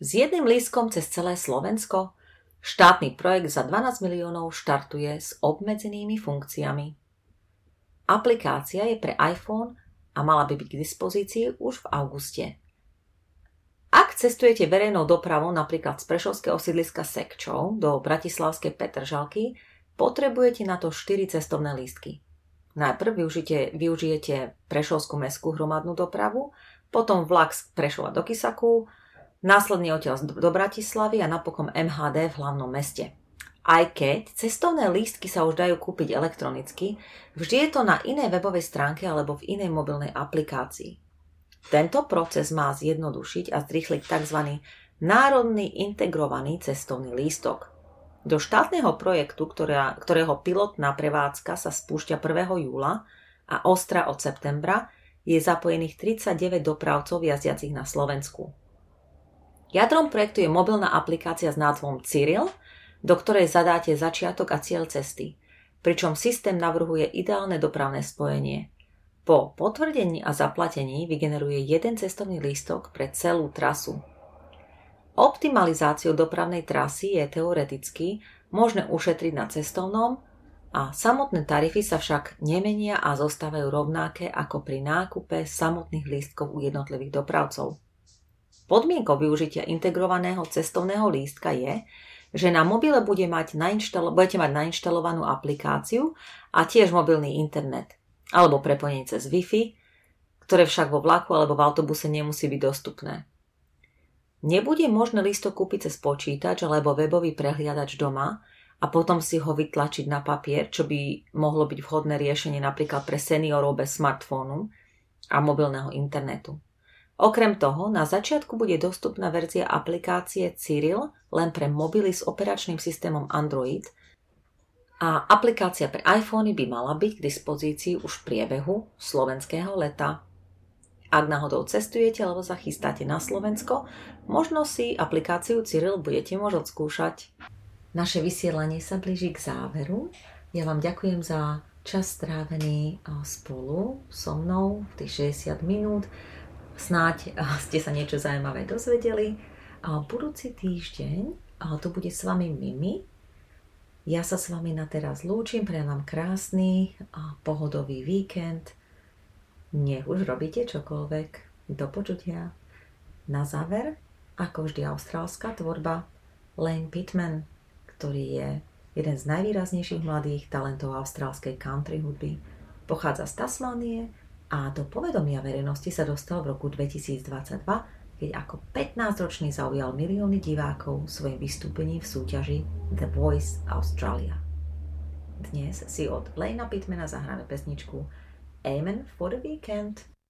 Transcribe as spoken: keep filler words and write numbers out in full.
S jedným lístkom cez celé Slovensko? Štátny projekt za dvanásť miliónov štartuje s obmedzenými funkciami. Aplikácia je pre iPhone a mala by byť k dispozícii už v auguste. Ak cestujete verejnou dopravou napríklad z prešovského sídliska Sekčov do bratislavskej Petržalky, potrebujete na to štyri cestovné lístky. Najprv využijete, využijete prešovskú mestskú hromadnú dopravu, potom vlak z Prešova do Kisaku, následne odtiaľ do Bratislavy a napokon em há dé v hlavnom meste. Aj keď cestovné lístky sa už dajú kúpiť elektronicky, vždy je to na inej webovej stránke alebo v inej mobilnej aplikácii. Tento proces má zjednodušiť a zrýchliť tzv. Národný integrovaný cestovný lístok. Do štátneho projektu, ktorá, ktorého pilotná prevádzka sa spúšťa prvého júla a ostrá od septembra, je zapojených tridsaťdeväť dopravcov jazdiacich na Slovensku. Jadrom projektu je mobilná aplikácia s názvom Cyril, do ktorej zadáte začiatok a cieľ cesty, pričom systém navrhuje ideálne dopravné spojenie. Po potvrdení a zaplatení vygeneruje jeden cestovný lístok pre celú trasu. Optimalizáciou dopravnej trasy je teoreticky možné ušetriť na cestovnom a samotné tarify sa však nemenia a zostávajú rovnaké ako pri nákupe samotných lístkov u jednotlivých dopravcov. Podmienkou využitia integrovaného cestovného lístka je, že na mobile bude mať nainštalo- budete mať nainštalovanú aplikáciu a tiež mobilný internet alebo prepojenie cez Wi-Fi, ktoré však vo vlaku alebo v autobuse nemusí byť dostupné. Nebude možné lístok kúpiť cez počítač alebo webový prehliadač doma a potom si ho vytlačiť na papier, čo by mohlo byť vhodné riešenie napríklad pre seniorov bez smartfónu a mobilného internetu. Okrem toho, na začiatku bude dostupná verzia aplikácie Cyril len pre mobily s operačným systémom Android a aplikácia pre iPhony by mala byť k dispozícii už v priebehu slovenského leta. Ak náhodou cestujete alebo sa chystáte na Slovensko, možno si aplikáciu Cyril budete môcť odskúšať. Naše vysielanie sa blíži k záveru. Ja vám ďakujem za čas strávený spolu so mnou v tých šesťdesiat minút. Snáď ste sa niečo zaujímavé dozvedeli. A budúci týždeň to bude s vami Mimi. Ja sa s vami na teraz lúčim, prajem vám krásny a pohodový víkend. Nech už robíte čokoľvek. Do počutia. Na záver, ako vždy austrálska tvorba, Lane Pittman, ktorý je jeden z najvýraznejších mladých talentov austrálskej country hudby. Pochádza z Tasmánie a do povedomia verejnosti sa dostal v roku dvetisícdvadsaťdva, keď ako pätnásťročný zaujal milióny divákov svojim vystúpením v súťaži The Voice Australia. Dnes si od Lanea Pittmana zahráme pesničku Amen for the Weekend.